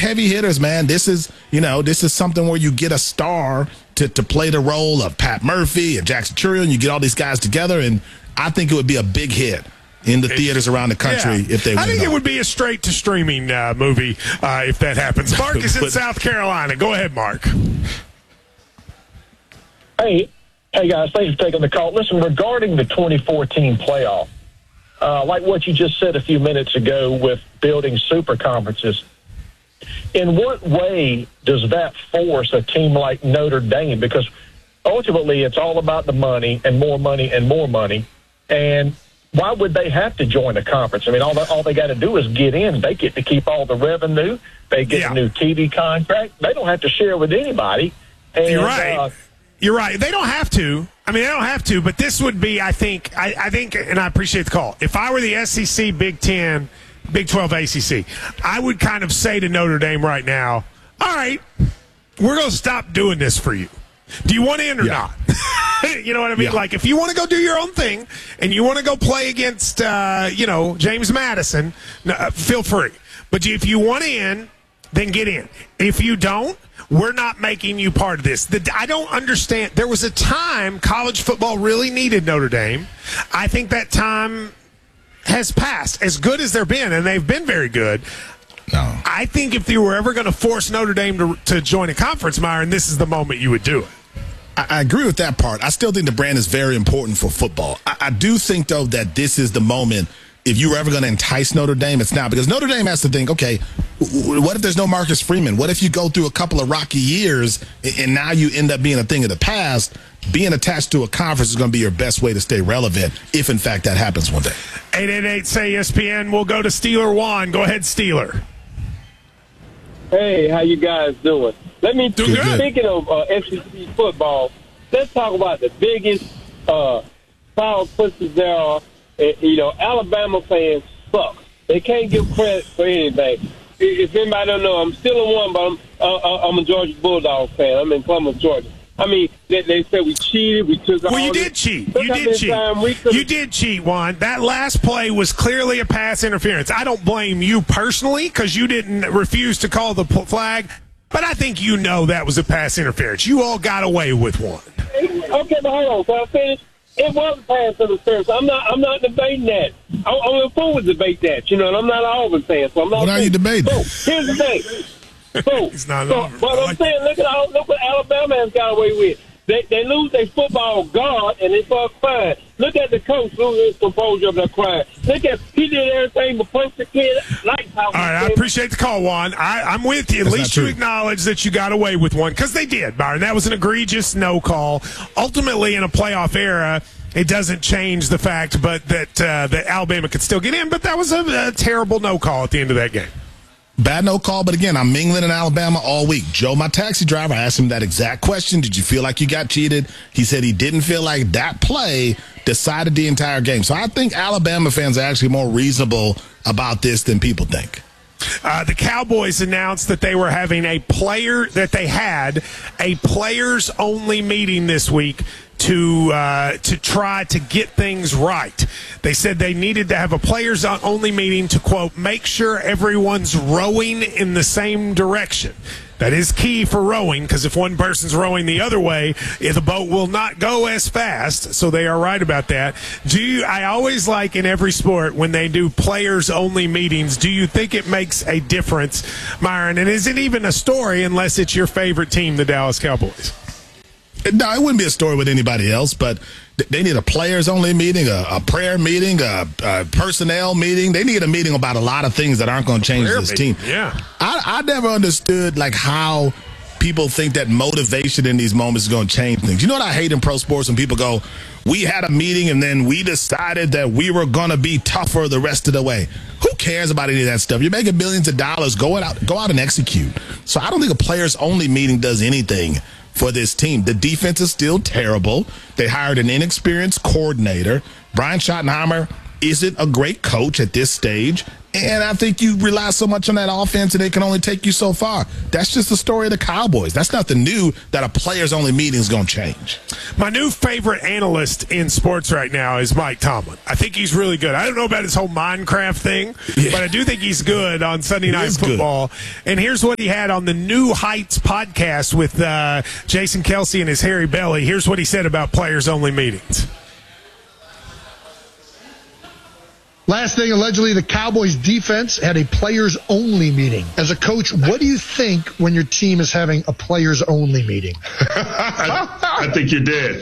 heavy hitters, man. This is something where you get a star to play the role of Pat Murphy and Jackson Churio, and you get all these guys together, and I think it would be a big hit in the theaters around the country if they win. I think it would be a straight-to-streaming movie if that happens. Mark is in South Carolina. Go ahead, Mark. Hey, guys, thanks for taking the call. Listen, regarding the 2014 playoff, like what you just said a few minutes ago with building super conferences, in what way does that force a team like Notre Dame? Because ultimately it's all about the money and more money and more money. And why would they have to join a conference? I mean, all they got to do is get in. They get to keep all the revenue. They get a new TV contract. They don't have to share with anybody. And, You're right. You're right. They don't have to. I mean, they don't have to, but this would be, I think, and I appreciate the call. If I were the SEC, Big 10, Big 12, ACC, I would kind of say to Notre Dame right now, all right, we're going to stop doing this for you. Do you want in or not? You know what I mean? Like, if you want to go do your own thing and you want to go play against, James Madison, feel free. But if you want in, then get in. If you don't, we're not making you part of this. I don't understand. There was a time college football really needed Notre Dame. I think that time has passed. As good as they've been, and they've been very good. No. I think if you were ever going to force Notre Dame to join a conference, Myron, this is the moment you would do it. I agree with that part. I still think the brand is very important for football. I do think, though, that this is the moment. If you were ever going to entice Notre Dame, it's now. Because Notre Dame has to think, okay, what if there's no Marcus Freeman? What if you go through a couple of rocky years and now you end up being a thing of the past? Being attached to a conference is going to be your best way to stay relevant if, in fact, that happens one day. 888-SAY-ESPN. We'll go to Steeler Juan. Go ahead, Steeler. Hey, how you guys doing? Speaking of SEC football, let's talk about the biggest power pushers there are. Alabama fans suck. They can't give credit for anything. If anybody don't know, I'm still in one, but I'm a Georgia Bulldog fan. I'm in Columbus, Georgia. I mean, they said we cheated. We took. Well, you did cheat. You did cheat, Juan. That last play was clearly a pass interference. I don't blame you personally because you didn't refuse to call the flag, but I think you know that was a pass interference. You all got away with one. Okay, but hold on. Can I finish? It was a pass interference. I'm not debating that. I'm a fool with debate that, and I'm not an Auburn fan, so I'm not. What are you debating? So, here's the thing. It's not But I'm saying, look what Alabama has got away with. They lose their football guard, and they start crying. Look at the coach losing his composure of their crying. He did everything but punch the kid. All right, I appreciate the call, Juan. I'm with you. At least you acknowledge that you got away with one, because they did, Byron. That was an egregious no call. Ultimately, in a playoff era, it doesn't change the fact that Alabama could still get in, but that was a terrible no call at the end of that game. Bad no call, but again, I'm mingling in Alabama all week. Joe, my taxi driver, I asked him that exact question. Did you feel like you got cheated? He said he didn't feel like that play decided the entire game. So I think Alabama fans are actually more reasonable about this than people think. The Cowboys announced that they had a players-only meeting this week to try to get things right. They said they needed to have a players-only meeting to, quote, make sure everyone's rowing in the same direction. That is key for rowing, because if one person's rowing the other way, the boat will not go as fast. So they are right about that. I always like in every sport when they do players-only meetings, do you think it makes a difference, Myron? And is it even a story unless it's your favorite team, the Dallas Cowboys? No, it wouldn't be a story with anybody else, but they need a players-only meeting, a prayer meeting, a personnel meeting. They need a meeting about a lot of things that aren't going to change this team. Yeah. I never understood, how people think that motivation in these moments is going to change things. You know what I hate in pro sports when people go, we had a meeting and then we decided that we were going to be tougher the rest of the way. Who cares about any of that stuff? You're making millions of dollars. Go out and execute. So I don't think a players-only meeting does anything for this team. The defense is still terrible. They hired an inexperienced coordinator. Brian Schottenheimer isn't a great coach at this stage, And I think you rely so much on that offense and it can only take you so far. That's just the story of the Cowboys. That's nothing new that a players-only meeting is going to change. My new favorite analyst in sports right now is Mike Tomlin. I think he's really good. I don't know about his whole Minecraft thing, but I do think he's good on Sunday Night Football. Good. And here's what he had on the New Heights podcast with Jason Kelce and his Harry Belly. Here's what he said about players-only meetings. Last thing, allegedly, the Cowboys defense had a players-only meeting. As a coach, what do you think when your team is having a players-only meeting? I think you're dead.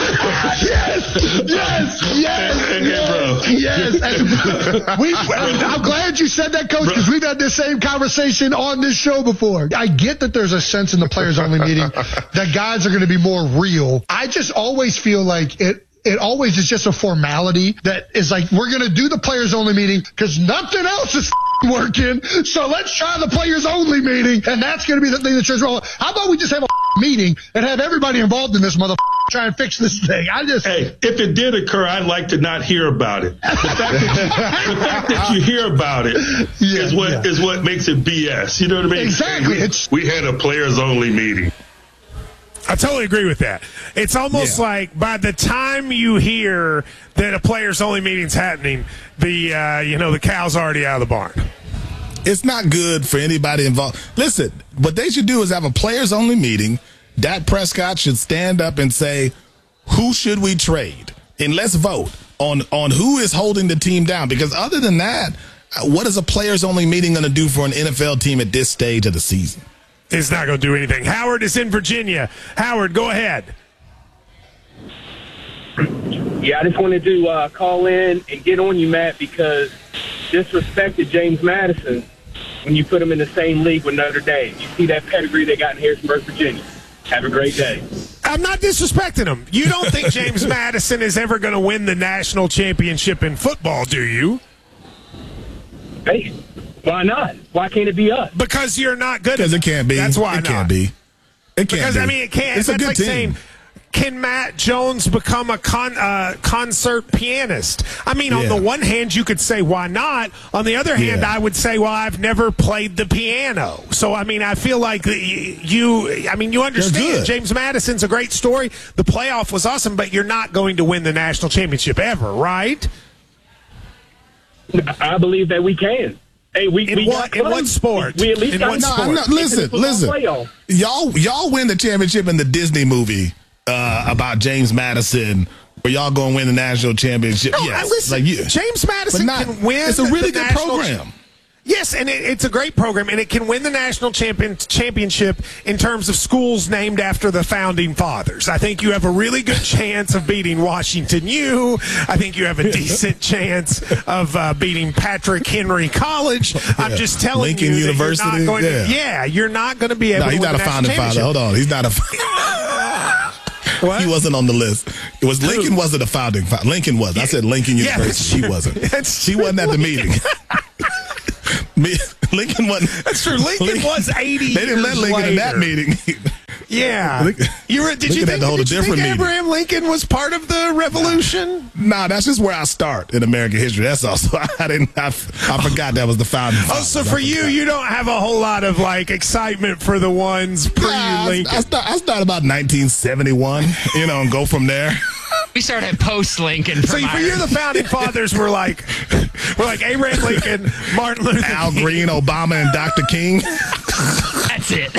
Yes. I'm glad you said that, Coach, because we've had this same conversation on this show before. I get that there's a sense in the players-only meeting that guys are going to be more real. I just always feel like it always is just a formality that is like, we're going to do the players-only meeting because nothing else is working, so let's try the players-only meeting, and that's going to be the thing that shows wrong. How about we just have a meeting and have everybody involved in this try and fix this thing? Hey, if it did occur, I'd like to not hear about it. The fact that you hear about it is what makes it BS. You know what I mean? Exactly. We had a players-only meeting. I totally agree with that. It's almost like by the time you hear that a players-only meeting's happening, the cow's already out of the barn. It's not good for anybody involved. Listen, what they should do is have a players-only meeting. Dak Prescott should stand up and say, who should we trade? And let's vote on who is holding the team down. Because other than that, what is a players-only meeting going to do for an NFL team at this stage of the season? It's not going to do anything. Howard is in Virginia. Howard, go ahead. Yeah, I just wanted to call in and get on you, Matt, because disrespected James Madison when you put him in the same league with Notre Dame. You see that pedigree they got in Harrisonburg, Virginia. Have a great day. I'm not disrespecting him. You don't think James Madison is ever going to win the national championship in football, do you? Hey, why not? Why can't it be us? Because you're not good. Because it can't be. That's why it can't be. It can't because, be. I mean, it can't. It's That's a good like team. saying, can Matt Jones become a concert pianist? I mean, on the one hand, you could say, why not? On the other hand, I would say, well, I've never played the piano. So, I mean, I feel like you understand. James Madison's a great story. The playoff was awesome, but you're not going to win the national championship ever, right? I believe that we can. Hey, in what sport? We at least in what sport? Listen. Y'all win the championship in the Disney movie about James Madison, where y'all gonna win the national championship. No, yes, listen, James Madison can win. It's a really good program. Yes, and it's a great program, and it can win the national championship in terms of schools named after the founding fathers. I think you have a really good chance of beating Washington U. I think you have a decent chance of beating Patrick Henry College. I'm just telling Lincoln you University. That you're not going to, you're not going to be able to win the national championship. He's not a founding father. Hold on. He's not a What? He wasn't on the list. It was Lincoln wasn't a founding father. Lincoln was. I said Lincoln University. She wasn't. She wasn't at the meeting. Lincoln wasn't. That's true. Lincoln was 80 They didn't let Lincoln in that meeting. Yeah. Did you think Abraham Lincoln was part of the revolution? Nah, that's just where I start in American history. That's all. So I forgot that was the founding father. Oh, so for you don't have a whole lot of excitement for the ones pre-Lincoln. I started about 1971, and go from there. We started post-Lincoln. So for you, the founding fathers were like Abraham Lincoln, Martin Luther King. Al Green, Obama, and Dr. King. That's it.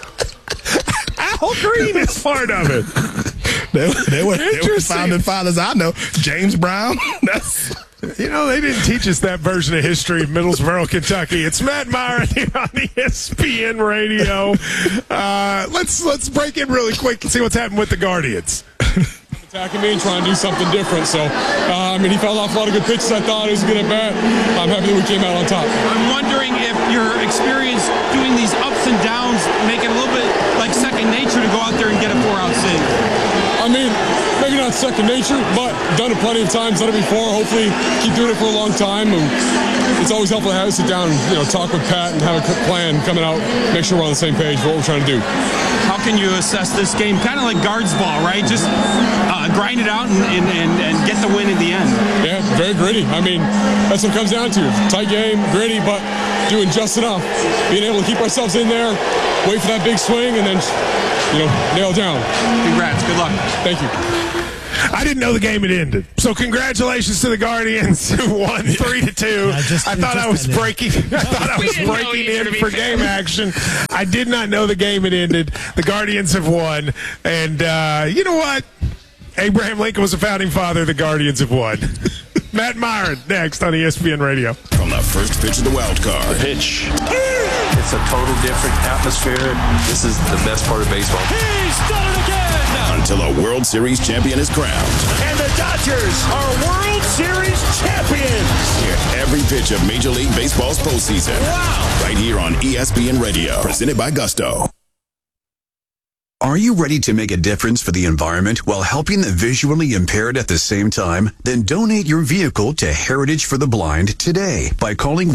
Al Green is part of it. They were founding fathers I know. James Brown. They didn't teach us that version of history in Middlesboro, Kentucky. It's Matt Meyer here on ESPN Radio. Let's break in really quick and see what's happened with the Guardians. Attacking me and trying to do something different. So, he fouled off a lot of good pitches. I thought he was good at bat. I'm happy that we came out on top. I'm wondering if your experience doing these ups and downs make it a little bit like second nature to go out there and get a 4-out single. Maybe not not second nature, but done it plenty of times, done it before. Hopefully keep doing it for a long time. And it's always helpful to have sit down and talk with Pat and have a plan coming out, make sure we're on the same page for what we're trying to do. How can you assess this game? Kind of like guards ball, right? Just grind it out and get the win in the end. Yeah, very gritty. I mean, that's what it comes down to. Tight game, gritty, but doing just enough. Being able to keep ourselves in there, wait for that big swing, and then, nail it down. Congrats. Good luck. Thank you. I didn't know the game had ended. So congratulations to the Guardians who won 3-2. I thought I was breaking in for game action. I did not know the game had ended. The Guardians have won. And you know what? Abraham Lincoln was a founding father. The Guardians have won. Matt Myron next on ESPN Radio. From the first pitch of the wild card. The pitch. It's a total different atmosphere. This is the best part of baseball. He's done it again! Until a World Series champion is crowned. And the Dodgers are World Series champions! Hear every pitch of Major League Baseball's postseason. Wow! Right here on ESPN Radio. Presented by Gusto. Are you ready to make a difference for the environment while helping the visually impaired at the same time? Then donate your vehicle to Heritage for the Blind today by calling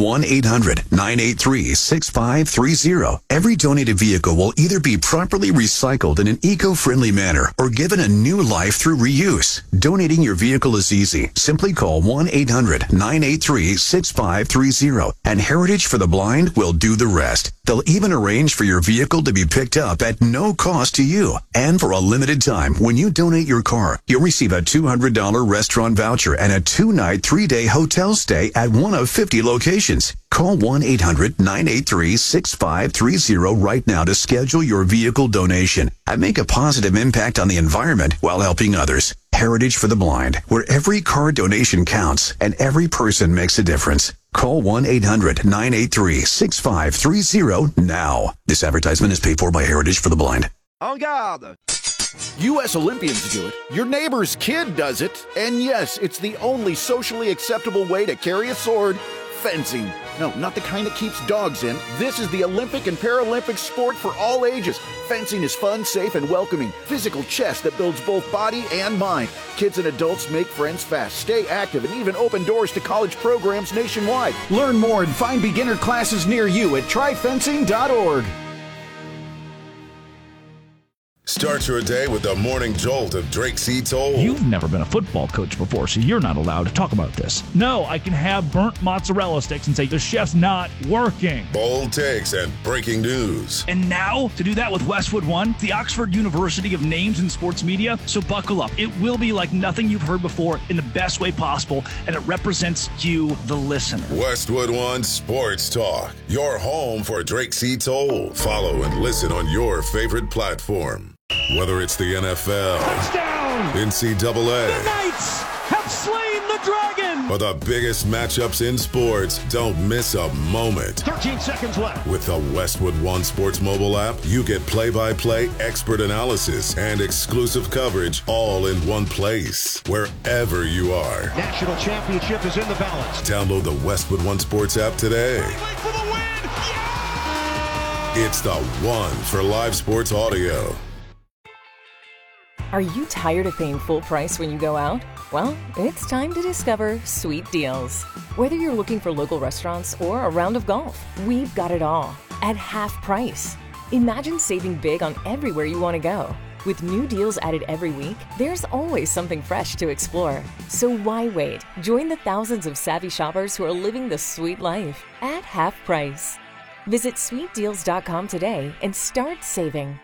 1-800-983-6530. Every donated vehicle will either be properly recycled in an eco-friendly manner or given a new life through reuse. Donating your vehicle is easy. Simply call 1-800-983-6530 and Heritage for the Blind will do the rest. They'll even arrange for your vehicle to be picked up at no cost to you. And for a limited time, when you donate your car, you'll receive a $200 restaurant voucher and a 2-night, 3-day hotel stay at one of 50 locations. Call 1-800-983-6530 right now to schedule your vehicle donation and make a positive impact on the environment while helping others. Heritage for the Blind, where every car donation counts and every person makes a difference. Call 1-800-983-6530 now. This advertisement is paid for by Heritage for the Blind. En garde! U.S. Olympians do it. Your neighbor's kid does it. And yes, it's the only socially acceptable way to carry a sword. Fencing. No, not the kind that keeps dogs in. This is the Olympic and Paralympic sport for all ages. Fencing is fun, safe, and welcoming. Physical chess that builds both body and mind. Kids and adults make friends fast, stay active, and even open doors to college programs nationwide. Learn more and find beginner classes near you at tryfencing.org. Start your day with the morning jolt of Drake C. Toll. You've never been a football coach before, so you're not allowed to talk about this. No, I can have burnt mozzarella sticks and say the chef's not working. Bold takes and breaking news. And now, to do that with Westwood One, the Oxford University of Names in Sports Media. So buckle up. It will be like nothing you've heard before in the best way possible, and it represents you, the listener. Westwood One Sports Talk, your home for Drake C. Toll. Follow and listen on your favorite platform. Whether it's the NFL, touchdown, NCAA, the Knights have slain the dragon, or the biggest matchups in sports, don't miss a moment. 13 seconds left. With the Westwood One Sports mobile app, you get play-by-play expert analysis and exclusive coverage all in one place, wherever you are. National championship is in the balance. Download the Westwood One Sports app today. For the win. Yeah! It's the one for live sports audio. Are you tired of paying full price when you go out? Well, it's time to discover Sweet Deals. Whether you're looking for local restaurants or a round of golf, we've got it all at half price. Imagine saving big on everywhere you want to go. With new deals added every week, there's always something fresh to explore. So why wait? Join the thousands of savvy shoppers who are living the sweet life at half price. Visit sweetdeals.com today and start saving.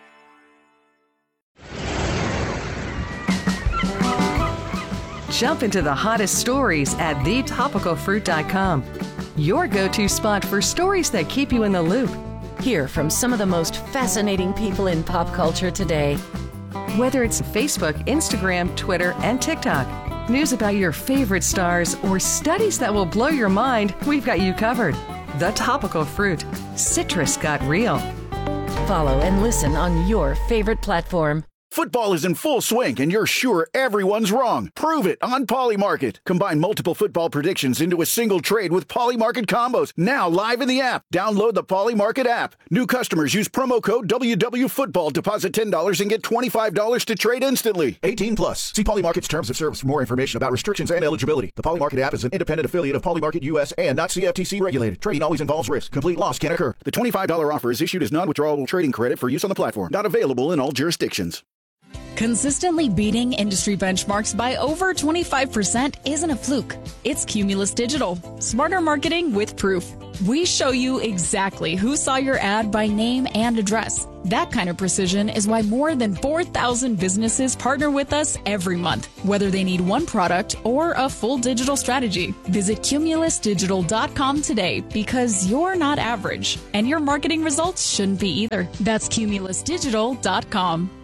Jump into the hottest stories at thetopicalfruit.com. Your go-to spot for stories that keep you in the loop. Hear from some of the most fascinating people in pop culture today. Whether it's Facebook, Instagram, Twitter, and TikTok, news about your favorite stars, or studies that will blow your mind, we've got you covered. The Topical Fruit. Citrus got real. Follow and listen on your favorite platform. Football is in full swing, and you're sure everyone's wrong. Prove it on Polymarket. Combine multiple football predictions into a single trade with Polymarket combos. Now live in the app. Download the Polymarket app. New customers use promo code WWFootball. Deposit $10 and get $25 to trade instantly. 18 plus. See Polymarket's terms of service for more information about restrictions and eligibility. The Polymarket app is an independent affiliate of Polymarket US and not CFTC regulated. Trading always involves risk. Complete loss can occur. The $25 offer is issued as non-withdrawable trading credit for use on the platform. Not available in all jurisdictions. Consistently beating industry benchmarks by over 25% isn't a fluke. It's Cumulus Digital. Smarter marketing with proof. We show you exactly who saw your ad by name and address. That kind of precision is why more than 4,000 businesses partner with us every month, whether they need one product or a full digital strategy. Visit cumulusdigital.com today because you're not average, and your marketing results shouldn't be either. That's cumulusdigital.com.